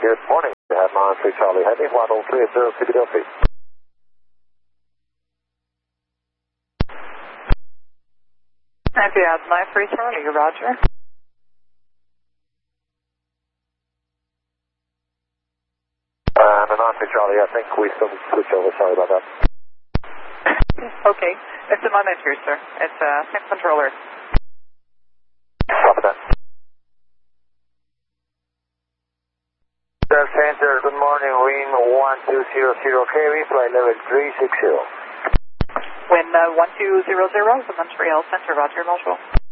Good morning. You have 93 Charlie Heavy, 1030 Philadelphia. If you have 93 Charlie, roger. And a 93 Charlie, I think we still switch over, sorry about that. Okay, it's a moment here, sir. It's same controller. Copy that. Center, good morning, wind 1200 heavy, flight level 360. Wind 1200, the Montreal Center, roger, Montreal.